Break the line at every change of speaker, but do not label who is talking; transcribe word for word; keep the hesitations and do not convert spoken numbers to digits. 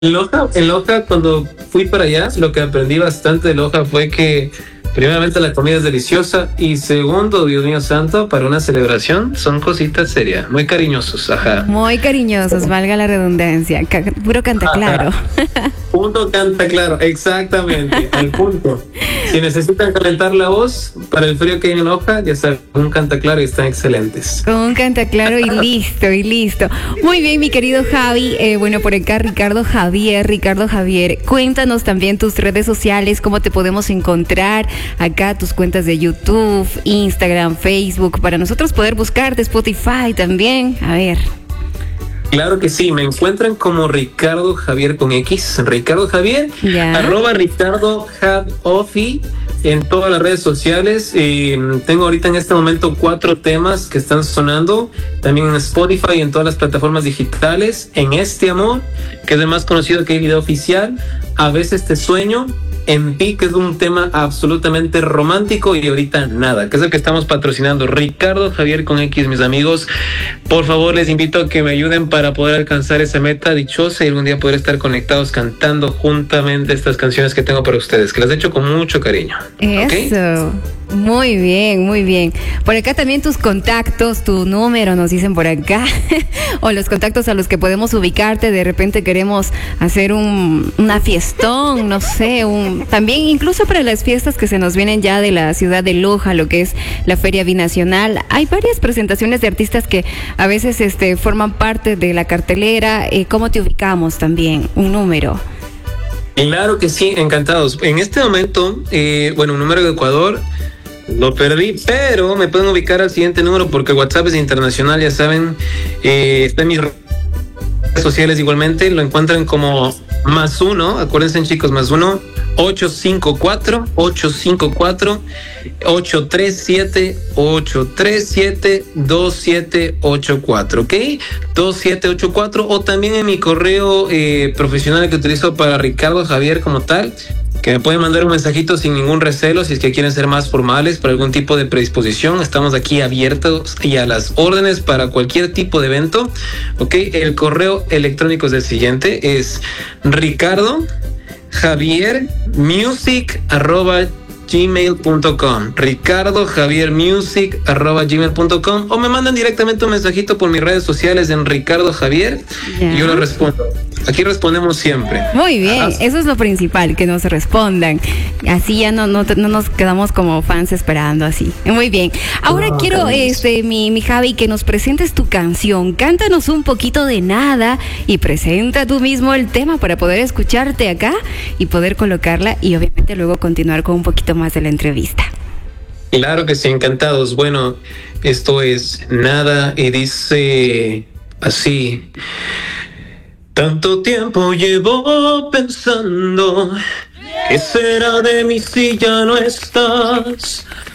En Loja, en Loja, cuando fui para allá, lo que aprendí bastante de Loja fue que, primeramente, la comida es deliciosa y segundo, Dios mío santo, para una celebración son cositas serias, muy cariñosos, ajá.
Muy cariñosos, valga la redundancia. Ca- puro canta claro.
Punto canta claro, exactamente, al punto. Si necesitan calentar la voz para el frío que hay en Loja, ya saben, un canta claro y están excelentes.
Con un canta claro y listo, y listo. Muy bien, mi querido Javi. Eh, bueno, por acá Ricardo Javier, Ricardo Javier, cuéntanos también tus redes sociales, cómo te podemos encontrar acá, tus cuentas de YouTube, Instagram, Facebook, para nosotros poder buscarte, Spotify también. A ver.
Claro que sí, me encuentran como Ricardo Javier con X, Ricardo Javier,
Ya.
arroba Ricardo Jav-Ofi en todas las redes sociales. Eh, tengo ahorita en este momento cuatro temas que están sonando, también en Spotify y en todas las plataformas digitales. En Este Amor, que es el más conocido que hay video oficial, A Veces Te Sueño, En Ti, que es un tema absolutamente romántico, y ahorita Nada, que es el que estamos patrocinando. Ricardo Javier con X, mis amigos. Por favor, les invito a que me ayuden para poder alcanzar esa meta dichosa y algún día poder estar conectados cantando juntamente estas canciones que tengo para ustedes, que las he hecho con mucho cariño. ¿Okay?
Eso. Muy bien, muy bien. Por acá también tus contactos, tu número, nos dicen por acá, o los contactos a los que podemos ubicarte. De repente queremos hacer un, una fiestón, no sé, un, también incluso para las fiestas que se nos vienen ya de la ciudad de Loja, lo que es la Feria Binacional. Hay varias presentaciones de artistas que a veces este, forman parte de la cartelera. Eh, ¿Cómo te ubicamos también? Un número.
Claro que sí, encantados. En este momento, eh, bueno, un número de Ecuador lo perdí, pero me pueden ubicar al siguiente número porque WhatsApp es internacional, ya saben. Eh, está en mis redes sociales igualmente, lo encuentran como más uno, acuérdense chicos, más uno, ocho cinco cuatro, ocho cinco cuatro, ocho tres siete, ocho tres siete, dos siete ocho cuatro, ¿ok? dos siete ocho cuatro, o también en mi correo eh, profesional que utilizo para Ricardo Javier como tal, que me pueden mandar un mensajito sin ningún recelo si es que quieren ser más formales por algún tipo de predisposición. Estamos aquí abiertos y a las órdenes para cualquier tipo de evento, ¿ok? El correo electrónico es el siguiente, es Ricardo Javier Music arroba gmail punto com, Ricardo Javier Music arroba gmail punto com, o me mandan directamente un mensajito por mis redes sociales en Ricardo Javier,
Ya.
y yo lo respondo. Aquí respondemos siempre.
Muy bien,
Ajá.
eso es lo principal, que nos respondan. Así ya no, no, no nos quedamos como fans esperando así. Muy bien. Ahora
No,
quiero,
cariños.
este, mi, mi Javi, que nos presentes tu canción. Cántanos un poquito de Nada y presenta tú mismo el tema para poder escucharte acá y poder colocarla y obviamente luego continuar con un poquito más de la entrevista.
Claro que sí, encantados. Bueno, esto es Nada y dice así. Tanto tiempo llevo pensando, ¿qué será de mí si ya no estás?